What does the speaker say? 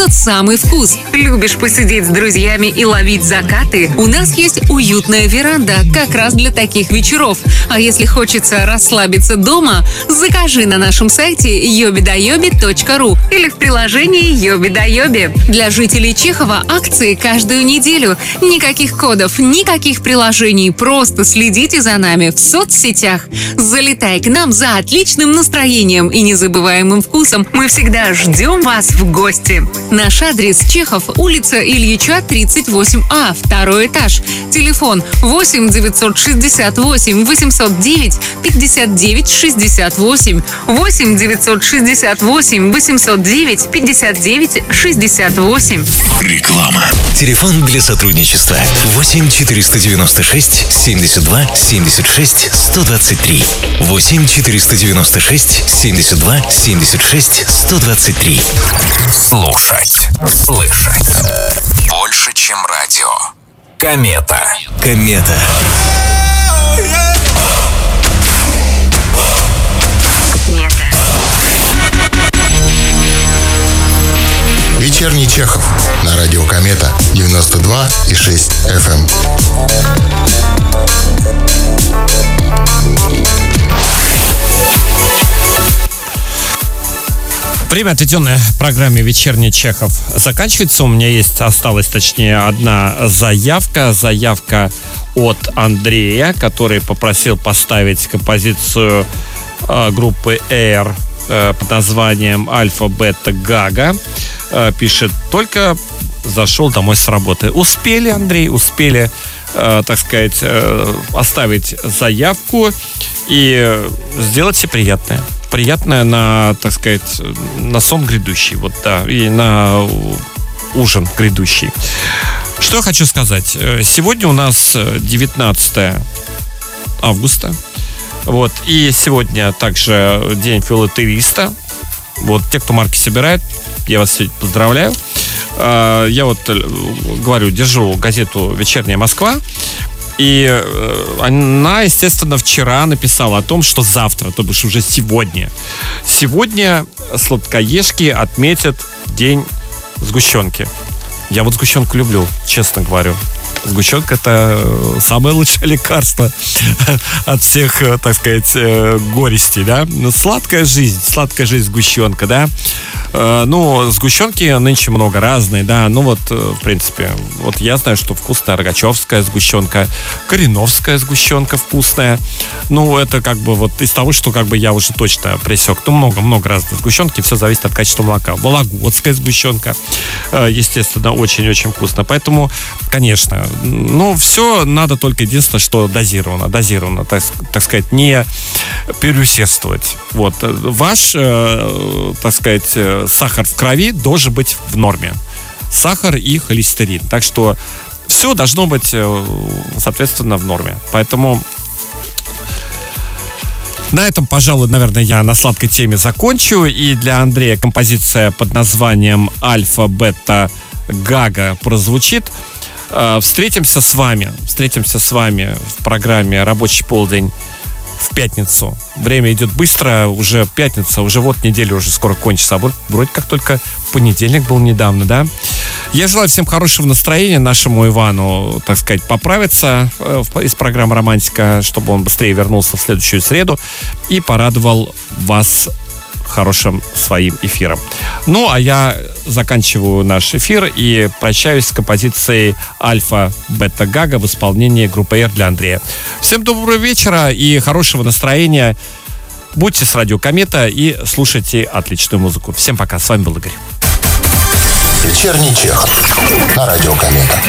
тот самый вкус. Любишь посидеть с друзьями и ловить закаты? У нас есть уютная веранда, как раз для таких вечеров. А если хочется расслабиться дома, закажи на нашем сайте yobidayobi.ru или в приложении Йоби да Йоби. Для жителей Чехова акции каждую неделю. Никаких кодов, никаких приложений, просто следите за нами в соцсетях. Залетай к нам за отличным настроением и незабываемым вкусом. Мы всегда ждем вас в гости. Наш адрес: Чехов, улица Ильича, 38А, 2 этаж. Телефон 8 968 809 59 68. 8 968 809 59 68. Реклама. Телефон для сотрудничества 8 496 72 76 123. 8 496 72 76 123. Слушать, слышать. Больше, чем радио. Комета. Комета. Вечерний Чехов на радио Комета 92,6 FM. Время, отведенное программе «Вечерний Чехов», заканчивается. У меня осталась, точнее, одна заявка. Заявка от Андрея, который попросил поставить композицию группы Air под названием «Альфа Бета Гага». Пишет: только зашел домой с работы. Успели, Андрей, успели, так сказать, оставить заявку и сделать себе приятное. Приятное на, так сказать, на сон грядущий. Вот, да, и на ужин грядущий. Что я хочу сказать. Сегодня у нас 19 августа. Вот, и сегодня также день филателиста. Вот, те, кто марки собирает, я вас сегодня поздравляю. Я вот говорю, держу газету «Вечерняя Москва». И она, естественно, вчера написала о том, что завтра, то бишь уже сегодня сладкоежки отметят день сгущенки. Я вот сгущенку люблю, честно говорю. Сгущенка — это самое лучшее лекарство от всех, так сказать, горестей, да. Сладкая жизнь сгущенка, да. Ну, сгущенки нынче много разные, да. Ну, вот, в принципе, вот я знаю, что вкусная рогачевская сгущенка, кореновская сгущенка вкусная. Ну, это как бы вот из того, что как бы я уже точно пресек. Ну, много разных сгущенки, все зависит от качества молока. Вологодская сгущенка, естественно, очень-очень вкусно. Поэтому, конечно, ну, все надо, только единственное, что дозировано, так сказать, не переусердствовать. Вот. Ваш, так сказать, сахар в крови должен быть в норме. Сахар и холестерин. Так что все должно быть, соответственно, в норме. Поэтому на этом, пожалуй, наверное, я на сладкой теме закончу. И для Андрея композиция под названием «Альфа Бета Гага» прозвучит. Встретимся с вами в программе «Рабочий полдень» в пятницу. Время идет быстро, уже пятница, уже вот неделя уже скоро кончится. А вроде как только понедельник был недавно, да? Я желаю всем хорошего настроения, нашему Ивану, так сказать, поправиться из программы «Романтика», чтобы он быстрее вернулся в следующую среду и порадовал вас хорошим своим эфиром. Ну, а я заканчиваю наш эфир и прощаюсь с композицией «Альфа Бета Гага» в исполнении группы Air для Андрея. Всем доброго вечера и хорошего настроения. Будьте с радио Комета и слушайте отличную музыку. Всем пока. С вами был Игорь. Вечерний Чехов на радио Комета.